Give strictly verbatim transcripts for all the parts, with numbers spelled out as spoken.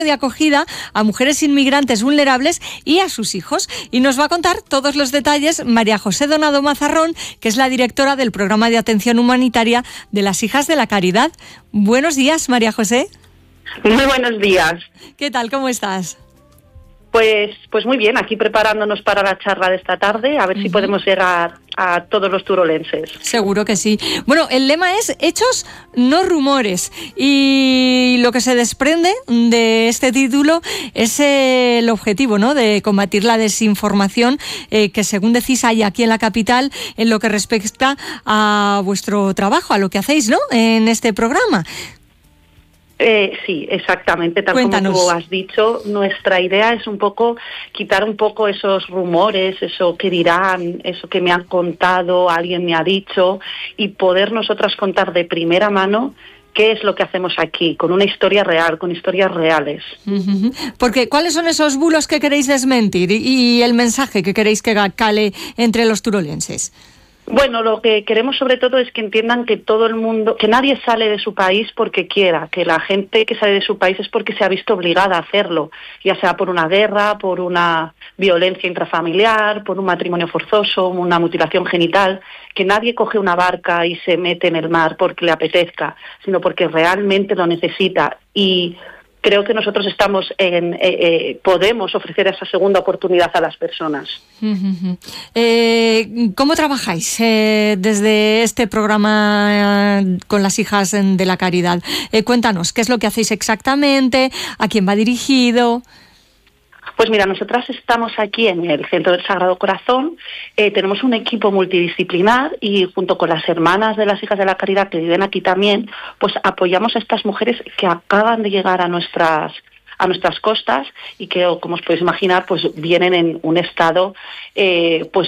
de acogida a mujeres inmigrantes vulnerables y a sus hijos. Y nos va a contar todos los detalles María José Donado Mazarrón, que es la directora del Programa de Atención Humanitaria de las Hijas de la Caridad. Buenos días, María José. Muy buenos días. ¿Qué tal? ¿Cómo estás? Pues, pues muy bien, aquí preparándonos para la charla de esta tarde, a ver uh-huh. si podemos llegar a todos los turolenses. Seguro que sí. Bueno, el lema es hechos, no rumores. Y lo que se desprende de este título es eh, el objetivo, ¿no?, de combatir la desinformación eh, que, según decís, hay aquí en la capital en lo que respecta a vuestro trabajo, a lo que hacéis, ¿no?, en este programa. Eh, sí, exactamente, tal Cuéntanos. Como tú has dicho, nuestra idea es un poco quitar un poco esos rumores, eso que dirán, eso que me han contado, alguien me ha dicho, y poder nosotras contar de primera mano qué es lo que hacemos aquí, con una historia real, con historias reales. Uh-huh. Porque, ¿cuáles son esos bulos que queréis desmentir y, y el mensaje que queréis que cale entre los turolenses? Bueno, lo que queremos sobre todo es que entiendan que todo el mundo, que nadie sale de su país porque quiera, que la gente que sale de su país es porque se ha visto obligada a hacerlo, ya sea por una guerra, por una violencia intrafamiliar, por un matrimonio forzoso, una mutilación genital, que nadie coge una barca y se mete en el mar porque le apetezca, sino porque realmente lo necesita. Y creo que nosotros estamos en, eh, eh, podemos ofrecer esa segunda oportunidad a las personas. Uh-huh. Eh, ¿Cómo trabajáis eh, desde este programa eh, con las Hijas de la Caridad? Eh, cuéntanos, ¿qué es lo que hacéis exactamente? ¿A quién va dirigido? Pues mira, nosotras estamos aquí en el Centro del Sagrado Corazón, eh, tenemos un equipo multidisciplinar y junto con las hermanas de las Hijas de la Caridad que viven aquí también, pues apoyamos a estas mujeres que acaban de llegar a nuestras a nuestras costas y que, como os podéis imaginar, pues vienen en un estado eh, pues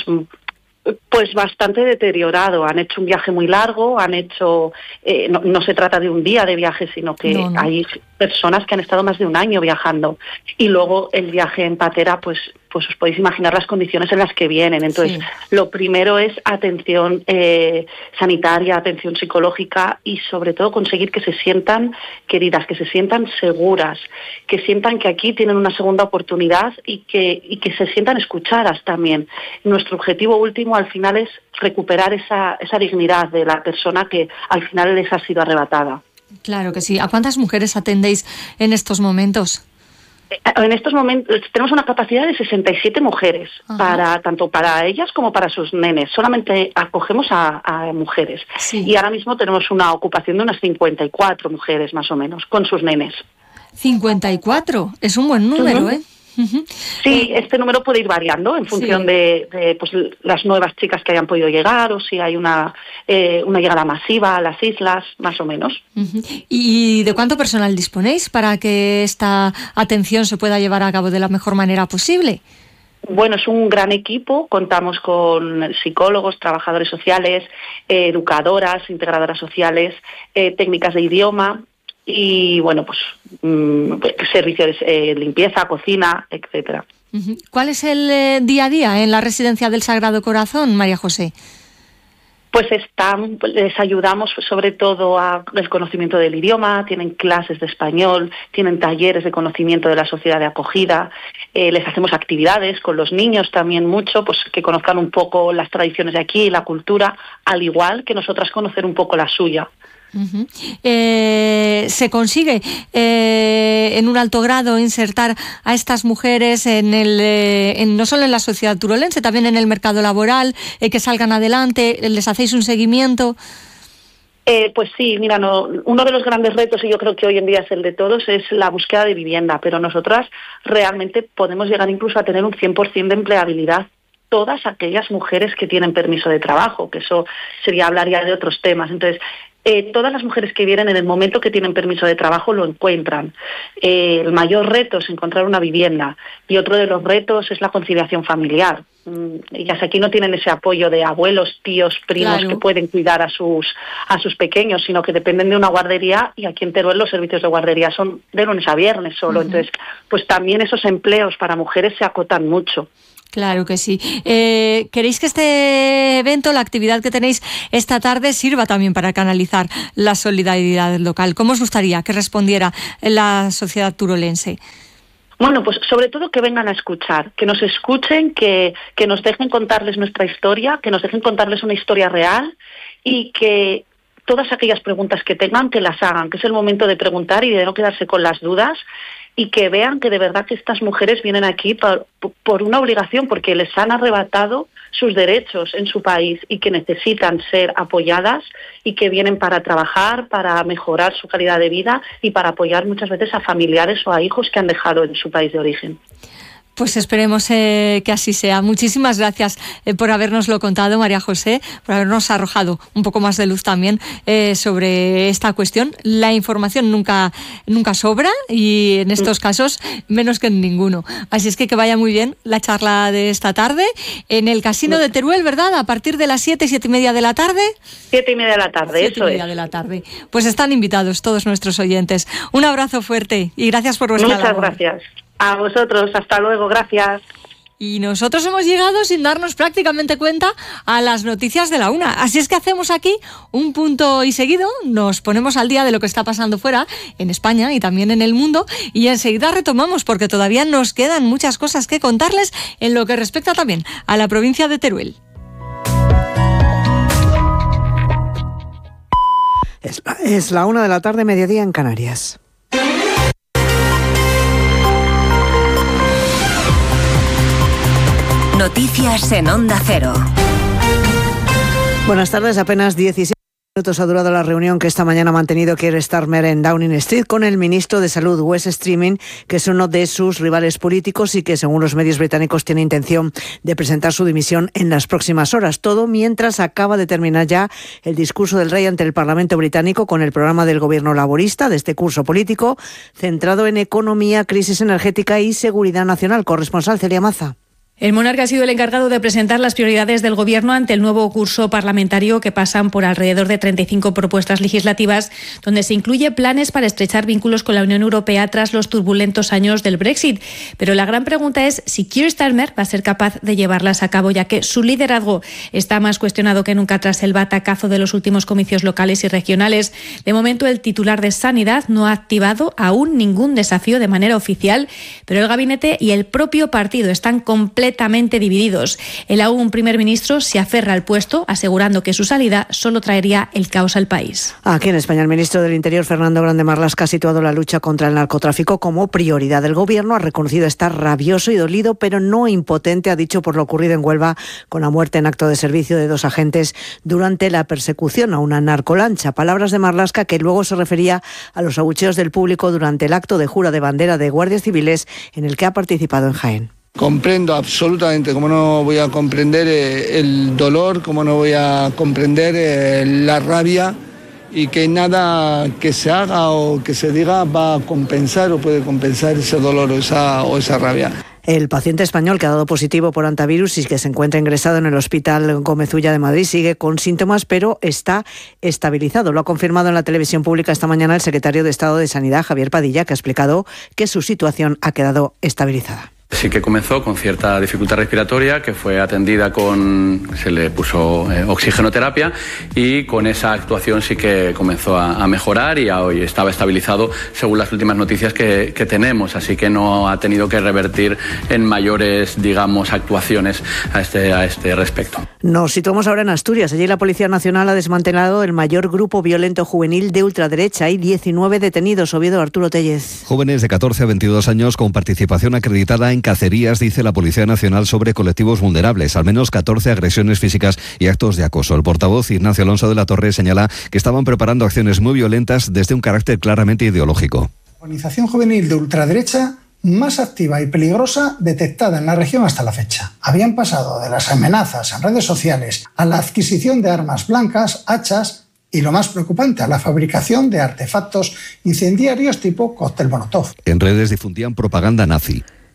Pues bastante deteriorado. Han hecho un viaje muy largo, han hecho, eh, no, no se trata de un día de viaje, sino que no, no. hay personas que han estado más de un año viajando. Y luego el viaje en patera, pues, pues os podéis imaginar las condiciones en las que vienen. Entonces, sí. Lo primero es atención eh, sanitaria, atención psicológica y sobre todo conseguir que se sientan queridas, que se sientan seguras, que sientan que aquí tienen una segunda oportunidad y que, y que se sientan escuchadas también. Nuestro objetivo último al final es recuperar esa, esa dignidad de la persona que al final les ha sido arrebatada. Claro que sí. ¿A cuántas mujeres atendéis en estos momentos? En estos momentos tenemos una capacidad de sesenta y siete mujeres, para tanto para ellas como para sus nenes. Solamente acogemos a, a mujeres. Sí. Y ahora mismo tenemos una ocupación de unas cincuenta y cuatro mujeres más o menos, con sus nenes. cincuenta y cuatro, es un buen número, uh-huh. ¿eh? Uh-huh. Sí, este número puede ir variando en función sí. de, de pues, las nuevas chicas que hayan podido llegar o si hay una, eh, una llegada masiva a las islas, más o menos. Uh-huh. ¿Y de cuánto personal disponéis para que esta atención se pueda llevar a cabo de la mejor manera posible? Bueno, es un gran equipo, contamos con psicólogos, trabajadores sociales, eh, educadoras, integradoras sociales, eh, técnicas de idioma. Y bueno, pues mmm, servicios de eh, limpieza, cocina, etcétera. Uh-huh. ¿Cuál es el eh, día a día en la residencia del Sagrado Corazón, María José? Pues están, les ayudamos sobre todo a el conocimiento del idioma, tienen clases de español, tienen talleres de conocimiento de la sociedad de acogida, eh, les hacemos actividades con los niños también mucho, pues que conozcan un poco las tradiciones de aquí, la cultura, al igual que nosotras conocer un poco la suya. Uh-huh. Eh, ¿Se consigue eh, en un alto grado insertar a estas mujeres en el, eh, en, no solo en la sociedad turolense, también en el mercado laboral, eh, que salgan adelante? ¿Les hacéis un seguimiento? Eh, pues sí, mira, no, uno de los grandes retos, y yo creo que hoy en día es el de todos, es la búsqueda de vivienda, pero nosotras realmente podemos llegar incluso a tener un cien por ciento de empleabilidad. Todas aquellas mujeres que tienen permiso de trabajo, que eso sería hablar ya de otros temas. Entonces, Eh, todas las mujeres que vienen en el momento que tienen permiso de trabajo lo encuentran. Eh, el mayor reto es encontrar una vivienda y otro de los retos es la conciliación familiar. Mm, ellas aquí no tienen ese apoyo de abuelos, tíos, primos claro. que pueden cuidar a sus a sus pequeños, sino que dependen de una guardería y aquí en Teruel los servicios de guardería son de lunes a viernes solo. Uh-huh. Entonces, pues también esos empleos para mujeres se acotan mucho. Claro que sí. Eh, ¿Queréis que este evento, la actividad que tenéis esta tarde, sirva también para canalizar la solidaridad local? ¿Cómo os gustaría que respondiera la sociedad turolense? Bueno, pues sobre todo que vengan a escuchar, que nos escuchen, que, que nos dejen contarles nuestra historia, que nos dejen contarles una historia real y que todas aquellas preguntas que tengan, que las hagan, que es el momento de preguntar y de no quedarse con las dudas, y que vean que de verdad que estas mujeres vienen aquí por, por una obligación, porque les han arrebatado sus derechos en su país y que necesitan ser apoyadas y que vienen para trabajar, para mejorar su calidad de vida y para apoyar muchas veces a familiares o a hijos que han dejado en su país de origen. Pues esperemos eh, que así sea. Muchísimas gracias eh, por habernoslo contado, María José, por habernos arrojado un poco más de luz también eh, sobre esta cuestión. La información nunca, nunca sobra y en estos casos menos que en ninguno. Así es que que vaya muy bien la charla de esta tarde en el Casino de Teruel, ¿verdad? A partir de las siete, siete y media de la tarde. Siete y media de la tarde, siete eso y media es. de la tarde. Pues están invitados todos nuestros oyentes. Un abrazo fuerte y gracias por vuestra Muchas labor. gracias. A vosotros, hasta luego, gracias. Y nosotros hemos llegado sin darnos prácticamente cuenta a las noticias de la una. Así es que hacemos aquí un punto y seguido, nos ponemos al día de lo que está pasando fuera, en España y también en el mundo, y enseguida retomamos porque todavía nos quedan muchas cosas que contarles en lo que respecta también a la provincia de Teruel. Es la, es la una de la tarde, mediodía en Canarias. Noticias en Onda Cero. Buenas tardes, apenas diecisiete minutos ha durado la reunión que esta mañana ha mantenido Keir Starmer en Downing Street con el ministro de Salud, Wes Streeting, que es uno de sus rivales políticos y que, según los medios británicos, tiene intención de presentar su dimisión en las próximas horas. Todo mientras acaba de terminar ya el discurso del rey ante el Parlamento británico con el programa del gobierno laborista de este curso político, centrado en economía, crisis energética y seguridad nacional. Corresponsal Celia Maza. El monarca ha sido el encargado de presentar las prioridades del Gobierno ante el nuevo curso parlamentario, que pasan por alrededor de treinta y cinco propuestas legislativas, donde se incluye planes para estrechar vínculos con la Unión Europea tras los turbulentos años del Brexit. Pero la gran pregunta es si Keir Starmer va a ser capaz de llevarlas a cabo, ya que su liderazgo está más cuestionado que nunca tras el batacazo de los últimos comicios locales y regionales. De momento, el titular de Sanidad no ha activado aún ningún desafío de manera oficial, pero el gabinete y el propio partido están completamente completamente divididos. El aún primer ministro se aferra al puesto, asegurando que su salida solo traería el caos al país. Aquí en España, el ministro del Interior, Fernando Grande Marlaska, ha situado la lucha contra el narcotráfico como prioridad del Gobierno. Ha reconocido estar rabioso y dolido, pero no impotente, ha dicho, por lo ocurrido en Huelva con la muerte en acto de servicio de dos agentes durante la persecución a una narcolancha. Palabras de Marlaska, que luego se refería a los abucheos del público durante el acto de jura de bandera de guardias civiles en el que ha participado en Jaén. Comprendo absolutamente, como no voy a comprender eh, el dolor, como no voy a comprender eh, la rabia, y que nada que se haga o que se diga va a compensar o puede compensar ese dolor o esa, o esa rabia. El paciente español que ha dado positivo por antivirus y que se encuentra ingresado en el Hospital Gómez Ulla de Madrid sigue con síntomas, pero está estabilizado. Lo ha confirmado en la televisión pública esta mañana el secretario de Estado de Sanidad, Javier Padilla, que ha explicado que su situación ha quedado estabilizada. Sí que comenzó con cierta dificultad respiratoria, que fue atendida con, se le puso eh, oxigenoterapia, y con esa actuación sí que comenzó a, a mejorar y a hoy estaba estabilizado según las últimas noticias que, que tenemos, así que no ha tenido que revertir en mayores, digamos, actuaciones a este, a este respecto. Nos situamos ahora en Asturias. Allí la Policía Nacional ha desmantelado el mayor grupo violento juvenil de ultraderecha. Hay diecinueve detenidos. Oviedo, Arturo Tellez. Jóvenes de catorce a veintidós años con participación acreditada en cacerías, dice la Policía Nacional, sobre colectivos vulnerables. Al menos catorce agresiones físicas y actos de acoso. El portavoz Ignacio Alonso de la Torre señala que estaban preparando acciones muy violentas desde un carácter claramente ideológico. Organización juvenil de ultraderecha más activa y peligrosa detectada en la región hasta la fecha. Habían pasado de las amenazas en redes sociales a la adquisición de armas blancas, hachas y, lo más preocupante, a la fabricación de artefactos incendiarios tipo cóctel molotov. En redes difundían propaganda nazi.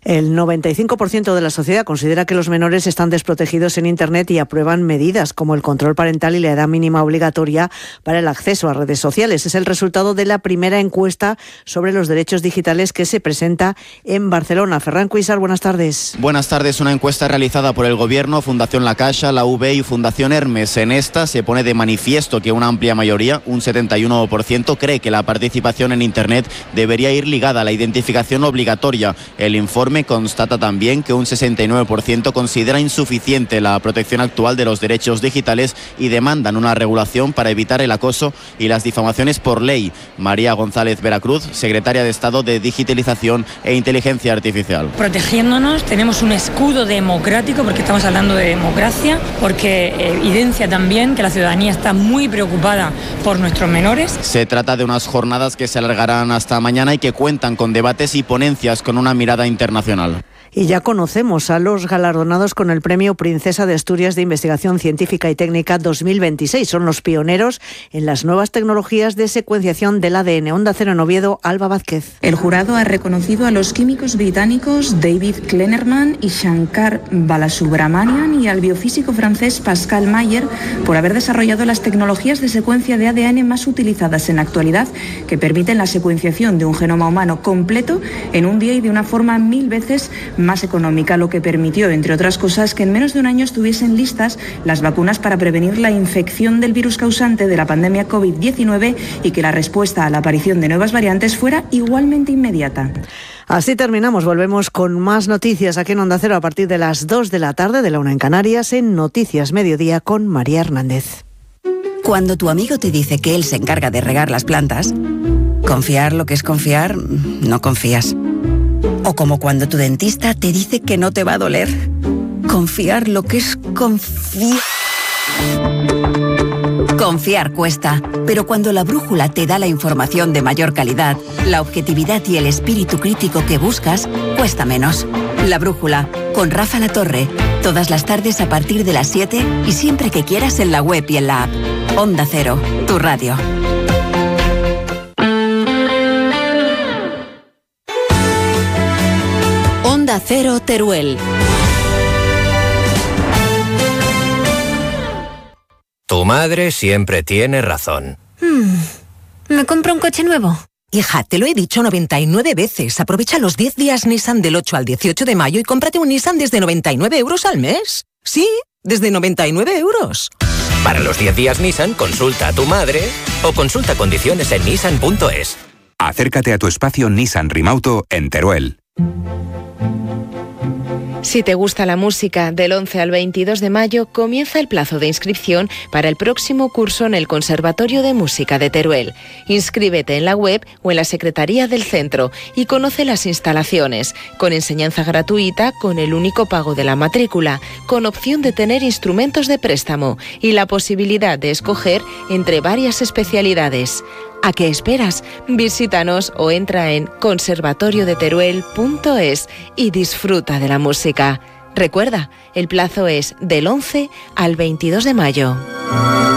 El noventa y cinco por ciento de la sociedad considera que los menores están desprotegidos en Internet y aprueban medidas como el control parental y la edad mínima obligatoria para el acceso a redes sociales. Es el resultado de la primera encuesta sobre los derechos digitales que se presenta en Barcelona. Ferran Cuisar, buenas tardes. Buenas tardes. Una encuesta realizada por el Gobierno, Fundación La Caixa, la U B y Fundación Hermes. En esta se pone de manifiesto que una amplia mayoría, un setenta y uno por ciento, cree que la participación en Internet debería ir ligada a la identificación obligatoria. El informe constata también que un sesenta y nueve por ciento considera insuficiente la protección actual de los derechos digitales y demandan una regulación para evitar el acoso y las difamaciones por ley. María González Veracruz, secretaria de Estado de Digitalización e Inteligencia Artificial. Protegiéndonos tenemos un escudo democrático, porque estamos hablando de democracia, porque evidencia también que la ciudadanía está muy preocupada por nuestros menores. Se trata de unas jornadas que se alargarán hasta mañana y que cuentan con debates y ponencias con una mirada internacional. Y ya conocemos a los galardonados con el Premio Princesa de Asturias de Investigación Científica y Técnica dos mil veintiséis. Son los pioneros en las nuevas tecnologías de secuenciación del A D N. Onda Cero en Oviedo, Alba Vázquez. El jurado ha reconocido a los químicos británicos David Kleinerman y Shankar Balasubramanian y al biofísico francés Pascal Mayer por haber desarrollado las tecnologías de secuencia de A D N más utilizadas en la actualidad, que permiten la secuenciación de un genoma humano completo en un día y de una forma mil veces más económica, lo que permitió, entre otras cosas, que en menos de un año estuviesen listas las vacunas para prevenir la infección del virus causante de la pandemia COVID diecinueve y que la respuesta a la aparición de nuevas variantes fuera igualmente inmediata. Así terminamos. Volvemos con más noticias aquí en Onda Cero a partir de las dos de la tarde, de la una en Canarias, en Noticias Mediodía con María Hernández. Cuando tu amigo te dice que él se encarga de regar las plantas, confiar lo que es confiar, no confías. O como cuando tu dentista te dice que no te va a doler. Confiar lo que es confiar. Confiar cuesta, pero cuando la brújula te da la información de mayor calidad, la objetividad y el espíritu crítico que buscas, cuesta menos. La brújula, con Rafa Latorre, todas las tardes a partir de las siete y siempre que quieras en la web y en la app. Onda Cero, tu radio. Onda Cero Teruel. Tu madre siempre tiene razón. Hmm. ¿Me compro un coche nuevo? Hija, te lo he dicho noventa y nueve veces. Aprovecha los diez días Nissan del ocho al dieciocho de mayo y cómprate un Nissan desde noventa y nueve euros al mes. Sí, desde noventa y nueve euros. Para los diez días Nissan, consulta a tu madre o consulta condiciones en nissan punto es. Acércate a tu espacio Nissan Rimauto en Teruel. Si te gusta la música, del once al veintidós de mayo comienza el plazo de inscripción para el próximo curso en el Conservatorio de Música de Teruel. Inscríbete en la web o en la Secretaría del Centro y conoce las instalaciones, con enseñanza gratuita, con el único pago de la matrícula, con opción de tener instrumentos de préstamo y la posibilidad de escoger entre varias especialidades. ¿A qué esperas? Visítanos o entra en conservatorio de teruel punto es y disfruta de la música. Recuerda, el plazo es del once al veintidós de mayo.